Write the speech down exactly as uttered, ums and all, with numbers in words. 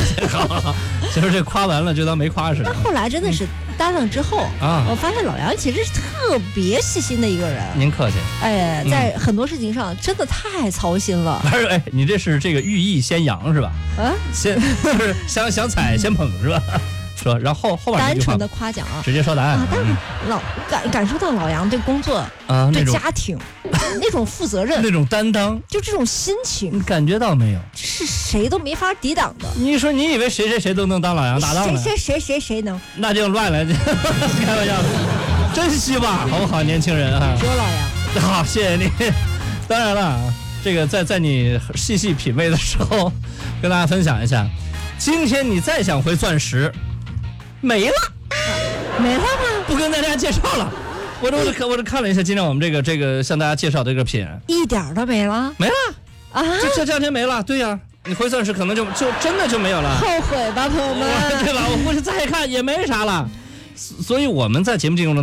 好好好，其实这夸完了就当没夸似的。 那后来真的是搭档之后啊， 我发现老杨其实是特别细心的一个人。 您客气。 哎，在很多事情上真的太操心了。 不是，哎，你这是这个寓意先扬是吧？啊，先就是想想踩先捧是吧？说，然后后边单纯的夸奖啊， 直接说答案啊。但是老感感受到老杨对工作啊、 对家庭那种负责任、 那种担当， 就这种心情， 你感觉到没有？ 是谁都没法抵挡的。 你说你以为谁谁谁都能当老杨搭档呢？ 谁谁谁谁谁能？ 那就乱了，开玩笑，真希望好不好，年轻人啊！ 说老杨， 好，谢谢你。当然了，这个在在你细细品味的时候，跟大家分享一下，今天你再想回钻石。没了， 没了吗？ 不跟大家介绍了。我这我这我这看了一下，今天我们这个这个向大家介绍的这个品， 一点都没了， 没了啊！ 这这这两天没了。对呀、啊，你回钻石可能就就真的就没有了。 后悔吧，朋友们， 对吧？我回去再看也没啥了。所以我们在节目进行中。